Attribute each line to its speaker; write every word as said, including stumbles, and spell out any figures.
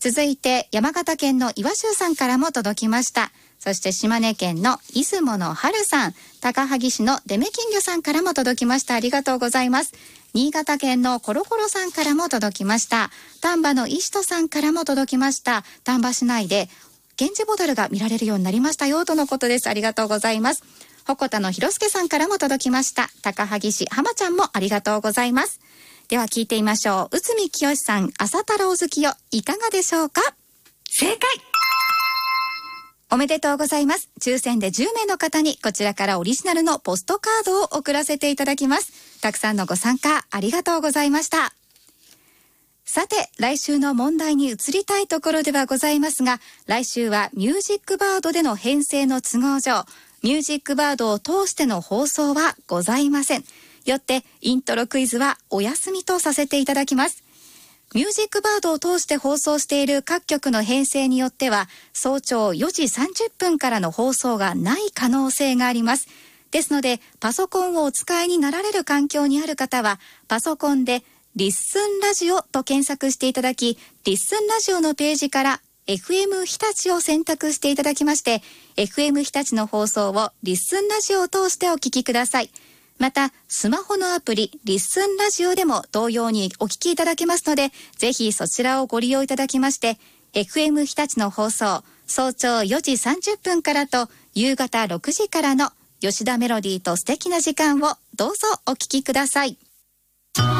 Speaker 1: 続いて山形県の岩州さんからも届きました。そして島根県の出雲の春さん、高萩市のデメキンギョさんからも届きました。ありがとうございます。新潟県のコロコロさんからも届きました。丹波の石戸さんからも届きました。丹波市内でゲンジボタルが見られるようになりましたよとのことです。ありがとうございます。鉾田の広助さんからも届きました。高萩市浜ちゃんもありがとうございます。では聞いてみましょう。内海清さん、朝太郎好きよ、いかがでしょうか？
Speaker 2: 正解。
Speaker 1: おめでとうございます。抽選でじゅうめいの方にこちらからオリジナルのポストカードを送らせていただきます。たくさんのご参加ありがとうございました。さて、来週の問題に移りたいところではございますが、来週はミュージックバードでの編成の都合上、ミュージックバードを通しての放送はございません。よってイントロクイズはお休みとさせていただきます。ミュージックバードを通して放送している各局の編成によっては、早朝よじさんじゅっぷんからの放送がない可能性があります。ですので、パソコンをお使いになられる環境にある方は、パソコンでリッスンラジオと検索していただき、リッスンラジオのページから エフエム 日立を選択していただきまして、エフエム 日立の放送をリッスンラジオを通してお聞きください。また、スマホのアプリ、リッスンラジオでも同様にお聞きいただけますので、ぜひそちらをご利用いただきまして、エフエム 日立の放送、早朝よじさんじゅっぷんからと夕方ろくじからの吉田メロディーと素敵な時間をどうぞお聞きください。